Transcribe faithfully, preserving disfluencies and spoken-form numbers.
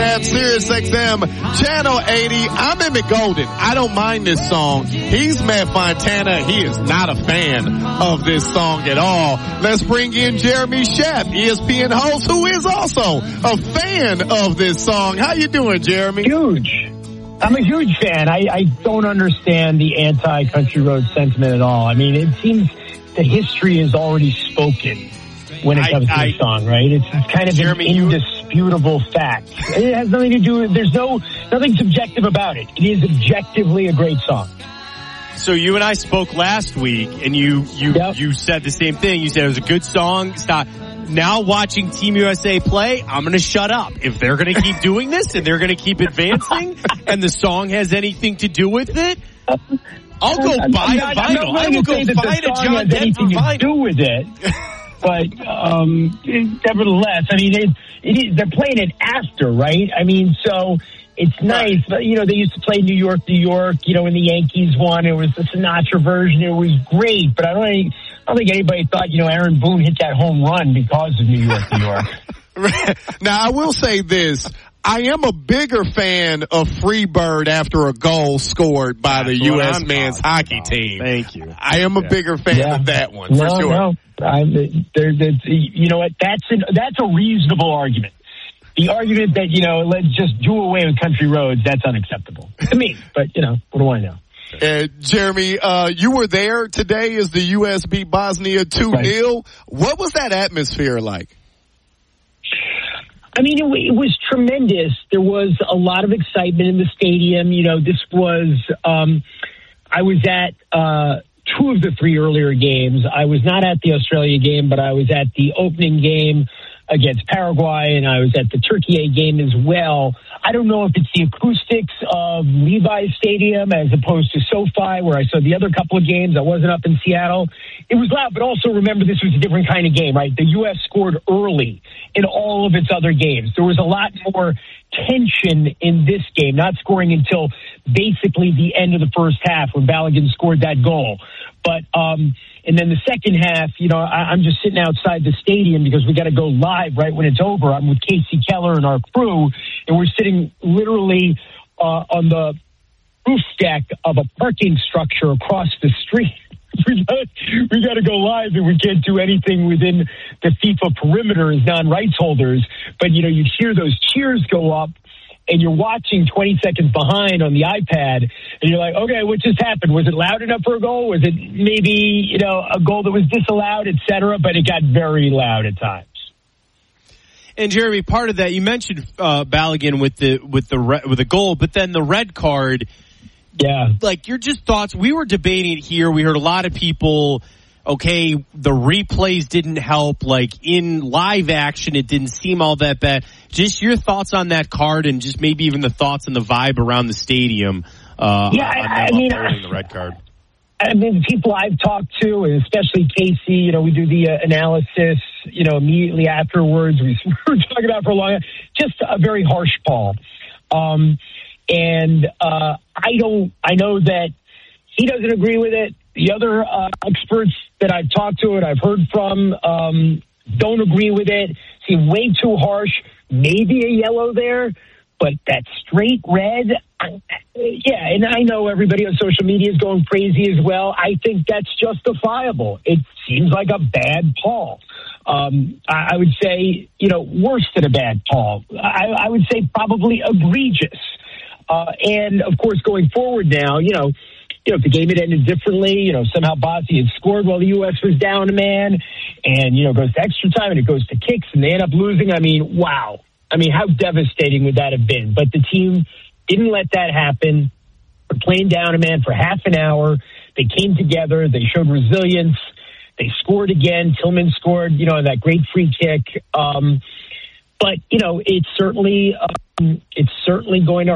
at Sirius X M Channel eighty. I'm Emmett Golden. I don't mind this song. He's Matt Fontana. He is not a fan of this song at all. Let's bring in Jeremy Schaap, E S P N host, who is also a fan of this song. How you doing, Jeremy? Huge. I'm a huge fan. I, I don't understand the anti-Country Road sentiment at all. I mean, it seems the history is already spoken when it comes I, to I, the song, right? It's, it's kind of Jeremy, an indisputable you... fact. It has nothing to do with, there's no, nothing subjective about it. It is objectively a great song. So you and I spoke last week, and you, you, yep. you said the same thing. You said it was a good song. Stop. Now watching Team U S A play, I'm going to shut up. If they're going to keep doing this and they're going to keep advancing and the song has anything to do with it, I'll go I'm buy not, a vinyl. I will go find a John Denver vinyl. To do with it. But um, nevertheless, I mean, it, it is, they're playing it after, right? I mean, so it's nice. But, you know, they used to play New York, New York, you know, when the Yankees won. It was the Sinatra version. It was great. But I don't think, I don't think anybody thought, you know, Aaron Boone hit that home run because of New York, New York. Now, I will say this. I am a bigger fan of Freebird after a goal scored by That's the U S men's hockey about. team. Thank you. I am a yeah. bigger fan yeah. of that one, no, for sure. No, I'm, there, there, you know what? That's an, that's a reasonable argument. The argument that, you know, let's just do away with country roads, that's unacceptable to me. But, you know, what do I know? Uh, Jeremy, uh, you were there today as the U S beat Bosnia two nil. Right. What was that atmosphere like? I mean, it, it was tremendous. There was a lot of excitement in the stadium. You know, this was, um, I was at uh, two of the three earlier games. I was not at the Australia game, but I was at the opening game against Paraguay, and I was at the Turkey game as well. I don't know if it's the acoustics of Levi's Stadium as opposed to SoFi, where I saw the other couple of games. I wasn't up in Seattle. It was loud, but also remember this was a different kind of game, right? The U S scored early in all of its other games. There was a lot more tension in this game, not scoring until basically the end of the first half when Balogun scored that goal. But, um, and then the second half, you know, I, I'm just sitting outside the stadium because we got to go live right when it's over. I'm with Casey Keller and our crew, and we're sitting literally uh, on the roof deck of a parking structure across the street. we got we got to go live, and we can't do anything within the FIFA perimeter as non-rights holders. But, you know, you hear those cheers go up, and you're watching twenty seconds behind on the iPad, and you're like, okay, what just happened? Was it loud enough for a goal? Was it maybe, you know, a goal that was disallowed, et cetera? But it got very loud at times. And Jeremy, part of that, you mentioned uh, Balogun with the with the re- with the goal, but then the red card. Yeah, like your just thoughts. We were debating it here. We heard a lot of people. Okay, the replays didn't help. Like in live action, it didn't seem all that bad. Just your thoughts on that card, and just maybe even the thoughts and the vibe around the stadium. Uh, yeah, on I, I mean, I, the red card. I mean, the people I've talked to, and especially Casey, you know, we do the uh, analysis, you know, immediately afterwards. We were talking about it for a long time. Just a very harsh call. Um, and uh, I don't. I know that he doesn't agree with it. The other uh, experts that I've talked to and I've heard from um, don't agree with it. Seem way too harsh. Maybe a yellow there, but that straight red, I, yeah, and I know everybody on social media is going crazy as well. I think that's justifiable. It seems like a bad call. Um, I, I would say, you know, worse than a bad call. I, I would say probably egregious. Uh, and, of course, going forward now, you know, You know, if the game had ended differently, you know, somehow Bosnia had scored while the U S was down a man and, you know, goes to extra time and it goes to kicks and they end up losing. I mean, wow. I mean, how devastating would that have been? But the team didn't let that happen. They're playing down a man for half an hour. They came together. They showed resilience. They scored again. Tillman scored, you know, that great free kick. Um, but, you know, it's certainly, um, it's certainly going to